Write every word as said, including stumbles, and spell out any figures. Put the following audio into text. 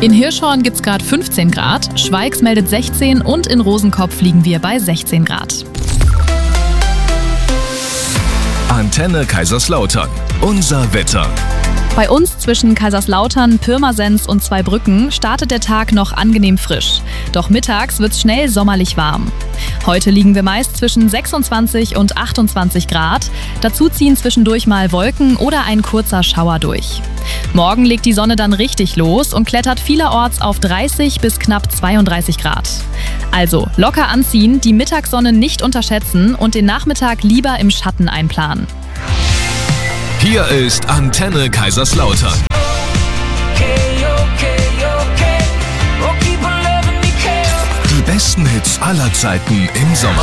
In Hirschhorn gibt's gerade fünfzehn Grad, Schweigs meldet sechzehn und in Rosenkopf liegen wir bei sechzehn Grad. Antenne Kaiserslautern. Unser Wetter. Bei uns zwischen Kaiserslautern, Pirmasens und Zweibrücken startet der Tag noch angenehm frisch. Doch mittags wird's schnell sommerlich warm. Heute liegen wir meist zwischen sechsundzwanzig und achtundzwanzig Grad. Dazu ziehen zwischendurch mal Wolken oder ein kurzer Schauer durch. Morgen legt die Sonne dann richtig los und klettert vielerorts auf dreißig bis knapp zweiunddreißig Grad. Also locker anziehen, die Mittagssonne nicht unterschätzen und den Nachmittag lieber im Schatten einplanen. Hier ist Antenne Kaiserslautern. Die besten Hits aller Zeiten im Sommer.